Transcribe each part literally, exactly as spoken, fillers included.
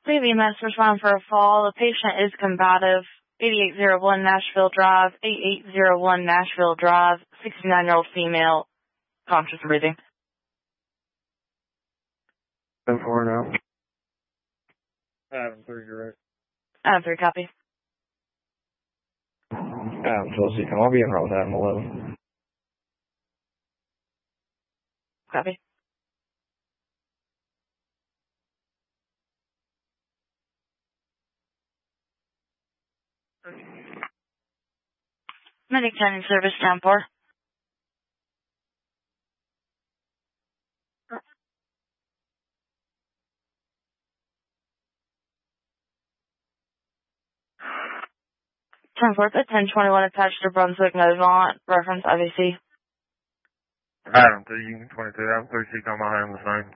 Baby must respond for a fall. The patient is combative. eighty-eight oh one Nashville Drive, eighty-eight oh one Nashville Drive, sixty-nine-year-old female, conscious breathing. ten four now. Adam three, direct. Adam three, copy. Adam twelve, C, come. I'll be in route with Adam eleven. Copy. Medic ten service down four. ten four, ten twenty-one attached to Brunswick Novant, reference I V C. Adam three, Union twenty-two, Adam three, C, come. I am the same.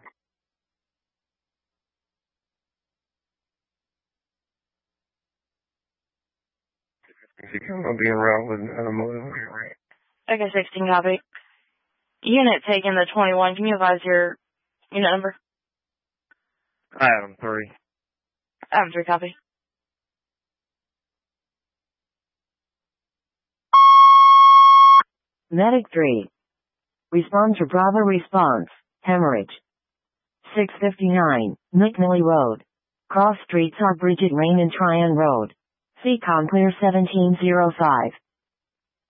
I'll be in route with Adam eleven. Okay, sixteen, copy. Unit taking the twenty-one. Can you advise your unit number? Adam three. Adam three, copy. Medic three. Respond to Bravo response. Hemorrhage. six fifty-nine, McNally Road. Cross streets are Bridget Rain and Tryon Road. C-Com clear seventeen oh five.